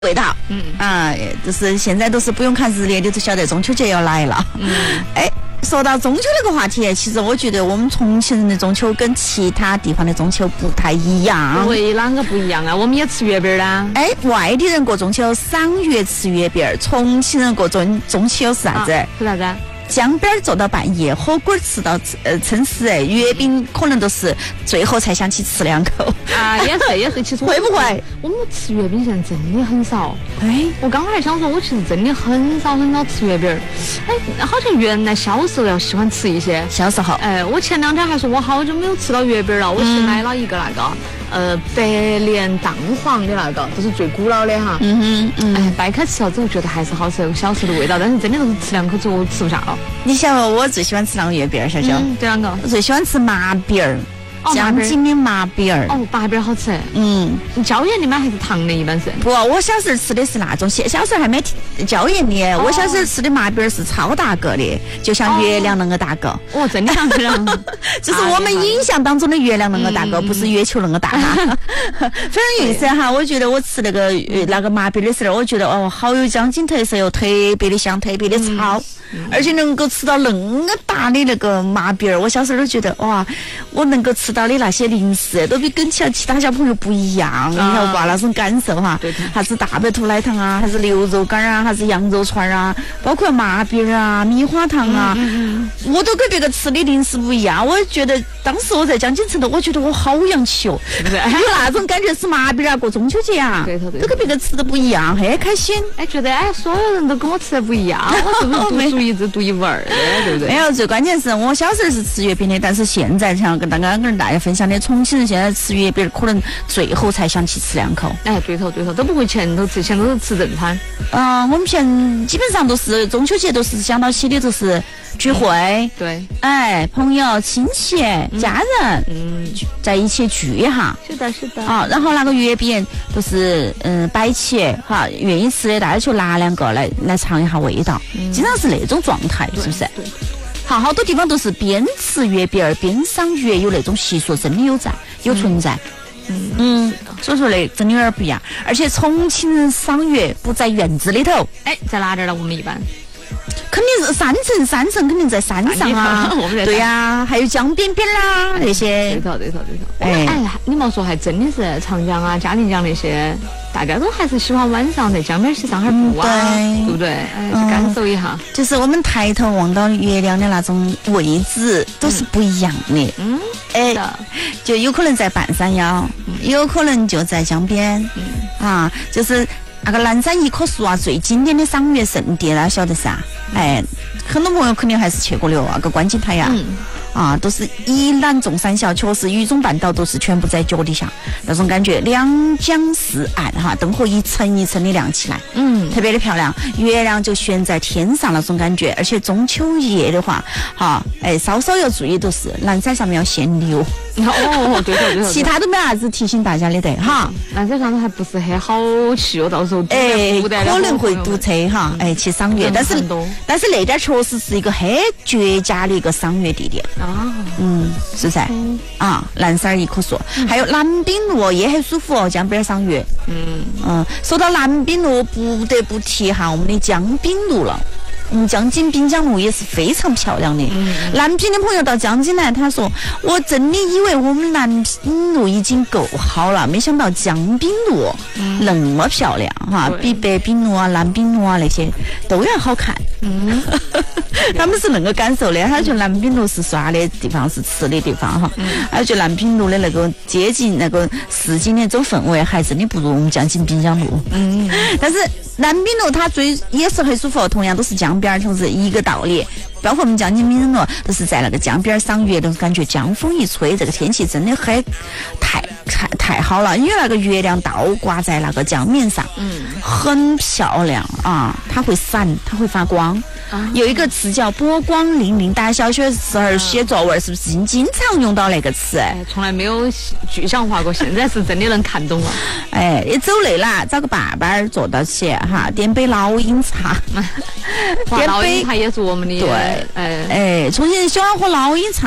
味道。就是现在都是不用看日历，你都晓得中秋节要来了。说到中秋那个话题，其实我觉得我们重庆人的中秋跟其他地方的中秋不太一样。 对，啷个不一样啊？我们也吃月饼啦。 外地人过中秋赏月吃月饼，重庆人过中秋是啥子？ 是啥子？ 江边坐到半夜，火锅吃到撑死，月饼可能都是最后才想起吃2口。 也是，其实会不会？ 我们吃月饼现在真的很少。我刚才想说，我其实真的很少吃月饼。好像原来小时候要喜欢吃一些。 小时候。 我前2天还说我好久没有吃到月饼了，我是买了一个那个白莲蛋黄的那个，这是最古老的哈。掰开吃了之后觉得还是好吃，有小时候的味道，但是真的都是吃2口之后吃不下了。 你晓得我最喜欢吃那个月饼，小小。 对啷个？ 我最喜欢吃麻饼儿。江津的麻饼儿。 麻饼好吃。椒盐的吗？还是糖的？一般是。 不，我小时候吃的是那种，小时候还没椒盐的。我小时候吃的麻饼儿是超大个的，就像月亮那个大个。 真的像这样。 就是我们印象当中的月亮那个大个，不是月球那个大哈。非常有意思哈！我觉得我吃那个麻饼的时候，我觉得好有江津特色哟，特别的香，特别的糙。而且能够吃到那么大的那个麻饼儿，我小时候都觉得哇，我能够吃到的那些零食都比跟其他小朋友不一样，你晓得吧？那种感受哈，还是大白兔奶糖啊，还是牛肉干啊，还是羊肉串啊，包括麻饼啊、米花糖啊，我都跟别个吃的零食不一样。我觉得当时我在江津城的，我觉得我好洋气哦，是不是？有那种感觉，吃麻饼啊，过中秋节啊，都跟别个吃的不一样，很开心。 觉得所有人都跟我吃的不一样，我是不是独树一帜、独一无二的，对不对？ 没有，最关键是我小时候是吃月饼的，但是现在像刚刚跟大家分享的，重庆人现在吃月饼可能最后才想起吃2口。 对头，都不会前头吃，前头是吃正餐。 我们基本上都是中秋节都是想到起的都是聚会， 对， 朋友、亲戚、家人，在一起聚一下。 是的。 然后那个月饼都是摆起哈，愿意吃的大家就拿2个来尝一下味道，经常是那种状态，是不是？ 对。 好多地方都是边吃月饼儿边赏月，有那种习俗，真的有存在。所以说那真的有点不一样。而且重庆人赏月不在院子里头， 在哪点了？我们一般肯定是山城肯定在山上啊。对呀，还有江边边啦那些。 对头。你莫说，还真的是长江啊、嘉陵江那些，大家都还是喜欢晚上在江边去上下步啊，对不对？去感受一下。 就是我们抬头望到月亮的那种位置都是不一样的。就有可能在半山腰，有可能就在江边。就是那个南山一棵树啊，最经典的赏月圣地啦，晓得噻？很多朋友肯定还是去过的那个观景台呀。都是一览众山小，确实雨中半岛都是全部在脚底下，那种感觉两江四岸哈，灯火一层一层的亮起来，特别的漂亮，月亮就悬在天上那种感觉。而且中秋夜的话，稍稍要注意，都是南山上面要限流。 对， 其他都没啥子提醒大家的得哈。 南山上头还不是很好去哦，到时候可能会堵车哈。去赏月，但是那点确实是一个很绝佳的一个赏月地点。是噻。南山一棵树，还有南滨路也很舒服哦，江边赏月。说到南滨路，不得不提哈我们的江滨路了。江津滨江路也是非常漂亮的。南滨的朋友到江津来，他说我真的以为我们南滨路已经够好了，没想到江滨路那么漂亮哈，比北滨路啊、南滨路啊那些都要好看。他们是那个感受的，他觉得南滨路是耍的地方，是吃的地方哈，还觉得南滨路的那个接近那个市井的这种氛围，还真的不如我们江津滨江路。但是南滨路它也是很舒服，同样都是江边，同时一个道理。包括我们江津滨路都是在那个江边赏月的，感觉江风一吹，这个天气真的太好了，因为那个月亮倒挂在那个江面上，很漂亮啊，它会闪，它会发光。有一个词叫波光粼粼，大家小学时候写作文是不是经常用到那个词？ 从来没有具象化过，现在是真的能看懂了。 一走累了，找个爸爸坐到起哈，点杯老鹰茶。 老鹰茶也是我们的。 对，重庆人喜欢喝老鹰茶。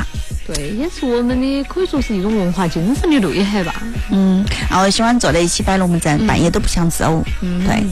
对，也是我们的可以说是一种文化精神的内涵吧。 然后喜欢坐在一起摆龙门阵，半夜都不想走。对。